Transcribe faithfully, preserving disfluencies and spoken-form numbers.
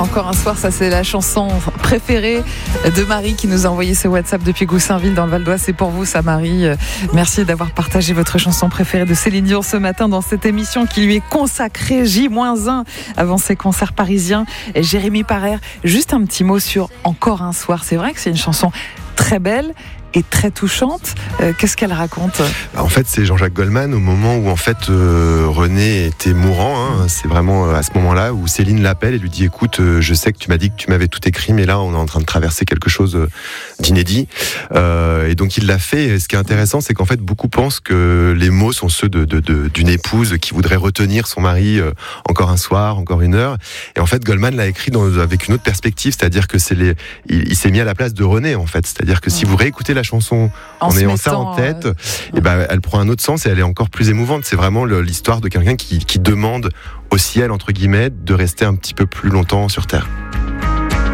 Encore un soir, ça c'est la chanson préférée de Marie qui nous a envoyé ce WhatsApp depuis Goussainville dans le Val d'Oise. C'est pour vous ça Marie. Merci d'avoir partagé votre chanson préférée de Céline Dion ce matin dans cette émission qui lui est consacrée J un avant ses concerts parisiens. Et Jérémy Parer, juste un petit mot sur Encore un soir. C'est vrai que c'est une chanson très belle et très touchante. Euh, qu'est-ce qu'elle raconte ? En fait, c'est Jean-Jacques Goldman au moment où en fait euh, René était mourant. Hein, c'est vraiment à ce moment-là où Céline l'appelle et lui dit "Écoute, euh, je sais que tu m'as dit que tu m'avais tout écrit, mais là, on est en train de traverser quelque chose d'inédit." Euh, et donc il l'a fait. Et ce qui est intéressant, c'est qu'en fait, beaucoup pensent que les mots sont ceux de, de, de d'une épouse qui voudrait retenir son mari euh, encore un soir, encore une heure. Et en fait, Goldman l'a écrit dans, avec une autre perspective, c'est-à-dire que c'est les, il, il s'est mis à la place de René en fait. C'est-à-dire que si vous réécoutez la chanson en, en ayant mettant, ça en tête, euh... et ben elle prend un autre sens et elle est encore plus émouvante. C'est vraiment le, l'histoire de quelqu'un qui, qui demande au ciel entre guillemets de rester un petit peu plus longtemps sur terre.